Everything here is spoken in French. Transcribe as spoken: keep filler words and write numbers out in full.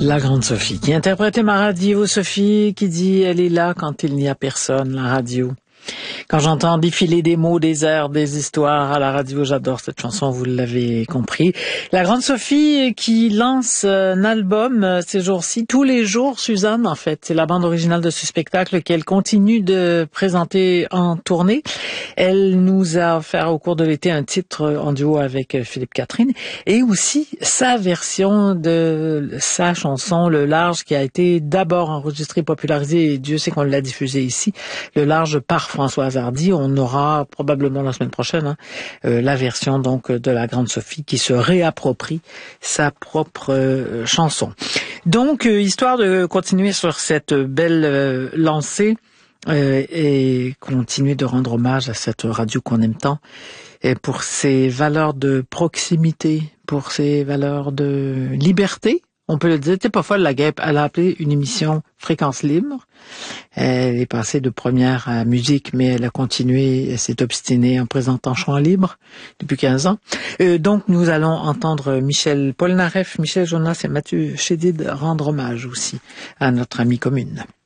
La grande Sophie qui interprétait ma radio, Sophie qui dit elle est là quand il n'y a personne, la radio. Quand j'entends défiler des mots, des airs, des histoires à la radio, j'adore cette chanson, vous l'avez compris. La grande Sophie qui lance un album ces jours-ci, tous les jours, Suzanne, en fait. C'est la bande originale de ce spectacle qu'elle continue de présenter en tournée. Elle nous a offert au cours de l'été un titre en duo avec Philippe Catherine et aussi sa version de sa chanson Le Large qui a été d'abord enregistrée, popularisée et Dieu sait qu'on l'a diffusée ici. Le Large par Françoise Hardy. On aura probablement la semaine prochaine hein, euh, la version donc de la grande Sophie qui se réapproprie sa propre euh, chanson. Donc, euh, histoire de continuer sur cette belle euh, lancée euh, et continuer de rendre hommage à cette radio qu'on aime tant et pour ses valeurs de proximité, pour ses valeurs de liberté. On peut le dire, t'es pas folle, la guêpe. Elle a appelé une émission Fréquence Libre. Elle est passée de première à musique, mais elle a continué, elle s'est obstinée en présentant Chant Libre depuis quinze ans. Euh, donc, nous allons entendre Michel Polnareff, Michel Jonas et Mathieu Chédid rendre hommage aussi à notre amie commune.